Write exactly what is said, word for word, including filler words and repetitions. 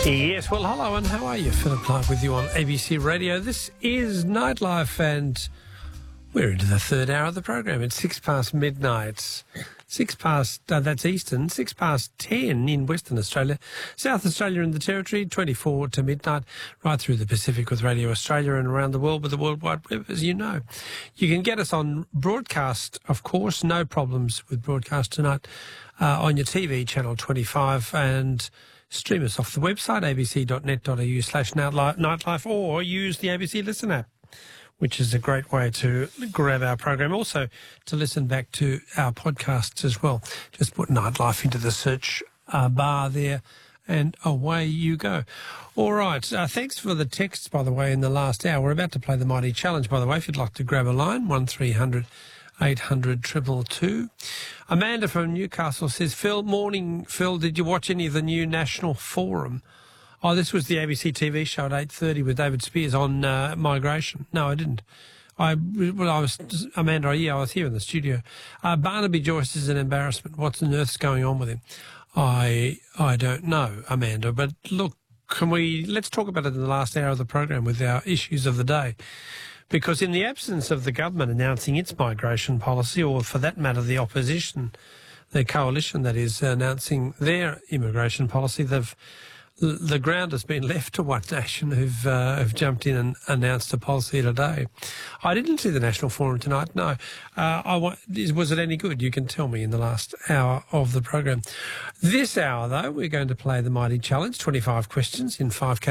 Yes, well, hello and how are you? Philip Clark with you on A B C Radio. This is Nightlife and we're into the third hour of the program. It's six past midnight. Six past, uh, that's Eastern, six past ten in Western Australia. South Australia and the Territory, twenty-four to midnight, right through the Pacific with Radio Australia and around the world with the World Wide Web, as you know. You can get us on broadcast, of course, no problems with broadcast tonight, uh, on your T V, Channel twenty-five, and stream us off the website, abc.net.au slash nightlife, or use the A B C Listen app, which is a great way to grab our program. Also, to listen back to our podcasts as well. Just put Nightlife into the search uh, bar there, and away you go. All right. Uh, thanks for the texts, by the way, in the last hour. We're about to play the Mighty Challenge, by the way, if you'd like to grab a line, one three hundred eight hundred two two two. Amanda from Newcastle says, Phil, morning, Phil, did you watch any of the new National Forum? Oh, this was the A B C T V show at eight thirty with David Spears on uh, migration. No, I didn't. I, well, I was, Amanda, yeah, I was here in the studio. Uh, Barnaby Joyce is an embarrassment. What's on earth's going on with him? I I don't know, Amanda, but look, can we, let's talk about it in the last hour of the program with our issues of the day. Because in the absence of the government announcing its migration policy, or for that matter, the opposition, the coalition that is announcing their immigration policy, they've the ground has been left to One Nation, who've uh, have jumped in and announced a policy today. I didn't see the National Forum tonight, no. Uh, I want, was it any good? You can tell me in the last hour of the program. This hour, though, we're going to play the Mighty Challenge, twenty-five questions in five